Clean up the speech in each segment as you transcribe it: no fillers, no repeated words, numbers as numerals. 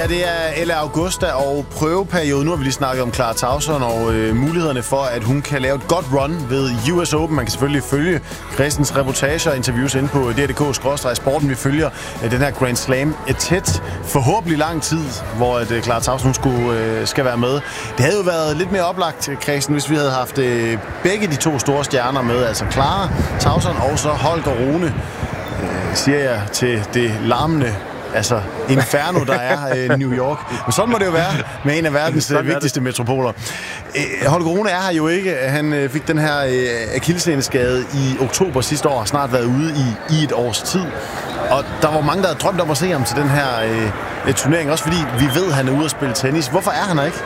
Ja, det er Ella Augusta og prøveperiode. Nu har vi lige snakket om Clara Tauson og mulighederne for, at hun kan lave et godt run ved US Open. Man kan selvfølgelig følge Christens reportager og interviews inde på drdk/sporten. Vi følger den her Grand Slam tæt, forhåbentlig lang tid, hvor Clara Tauson skal være med. Det havde jo været lidt mere oplagt, Christen, hvis vi havde haft begge de to store stjerner med, altså Clara Tauson og så Holger Rune, siger jeg til det larmende inferno, der er New York. Men sådan må det jo være med en af verdens vigtigste metropoler. Holger Rune er her jo ikke. Han fik den her akillesseneskade i oktober sidste år, og snart været ude i et års tid. Og der var mange, der havde drømt om at se ham til den her turnering, også fordi vi ved, at han er ude at spille tennis. Hvorfor er han her ikke?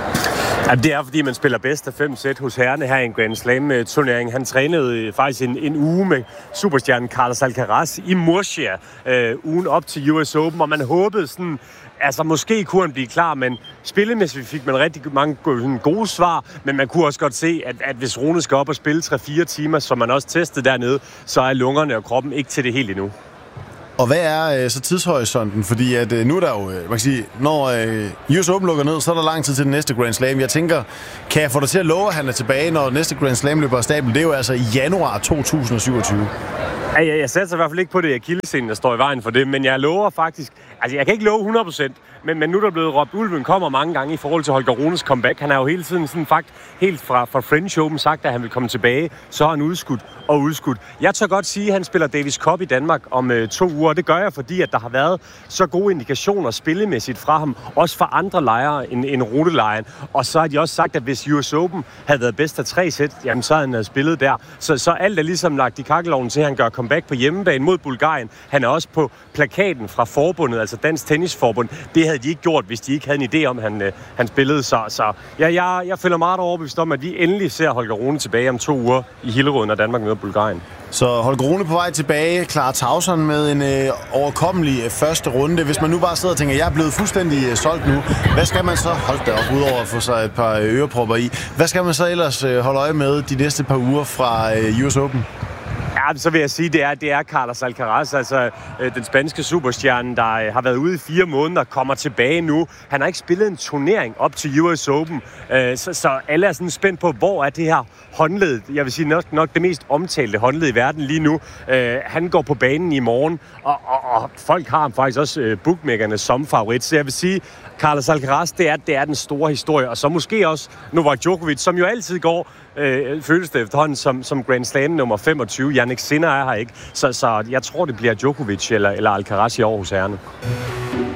Jamen, det er, fordi man spiller bedst af 5 sæt hos herrene her i en Grand Slam-turnering. Han trænede faktisk en uge med superstjernen Carlos Alcaraz i Murcia ugen op til US Open, og man håbede sådan, måske kunne han blive klar, men spillemæssigt fik man rigtig mange gode svar, men man kunne også godt se, at hvis Rune skal op og spille 3-4 timer, som man også testede dernede, så er lungerne og kroppen ikke til det helt endnu. Og hvad er så tidshorisonten? Fordi at nu er der jo, man kan sige, når US Open lukker ned, så er der lang tid til den næste Grand Slam. Jeg tænker, kan jeg få dig til at love, at han er tilbage, når næste Grand Slam løber af stablen? Det er jo altså i januar 2027. Jeg satser i hvert fald ikke på det akillessenen, der står i vejen for det, men jeg lover faktisk, jeg kan ikke love 100%, men nu er der blevet råbt, ulven kommer mange gange i forhold til Holger Runes comeback. Han har jo hele tiden helt fra French Open sagt, at han vil komme tilbage, så er han udskudt. Jeg tør godt sige, at han spiller Davis Cup i Danmark om 2 uger. Det gør jeg, fordi at der har været så gode indikationer spillemæssigt fra ham, også fra andre lejre end rutelejen. Og så har de også sagt, at hvis US Open havde været bedst af 3 sæt, jamen så havde han spillet der. Så alt er ligesom lagt i kakkelovnen til, at han gør comeback på hjemmebane mod Bulgarien. Han er også på plakaten fra forbundet, altså Dansk Tennisforbund. Det havde de ikke gjort, hvis de ikke havde en idé om, han spillede. Så jeg føler meget overbevist om, at vi endelig ser Holger Rune tilbage om 2 uger i Hillerød, når Danmark møder Bulgarien. Så Holger Rune på vej tilbage, Clara Tauson med en overkommelig første runde. Hvis man nu bare sidder og tænker, jeg er blevet fuldstændig solgt nu, hvad skal man så holde det op, udover at få sig et par ørepropper i? Hvad skal man så ellers holde øje med de næste par uger fra US Open? Ja, så vil jeg sige, det er Carlos Alcaraz, altså den spanske superstjerne, der har været ude i 4 måneder, kommer tilbage nu. Han har ikke spillet en turnering op til US Open, så alle er sådan spændt på, hvor er det her håndled. Jeg vil sige nok det mest omtalte håndled i verden lige nu. Han går på banen i morgen, og folk har ham faktisk også bookmakerne som favorit. Så jeg vil sige, Carlos Alcaraz, det er den store historie, og så måske også Novak Djokovic, som jo altid går, føles det efterhånden som Grand Slam nummer 25. Jannik Sinner er her ikke, så jeg tror, det bliver Djokovic eller Alcaraz i år hos herrerne.